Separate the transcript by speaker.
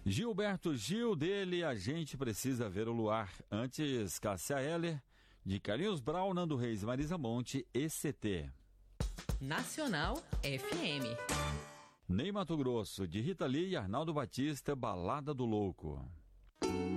Speaker 1: Gilberto Gil, dele A Gente Precisa Ver o Luar. Antes, Cássia Eller, de Carlinhos Brau, Nando Reis e Marisa Monte, ECT.
Speaker 2: Nacional FM.
Speaker 1: Ney Matogrosso, de Rita Lee e Arnaldo Batista, Balada do Louco.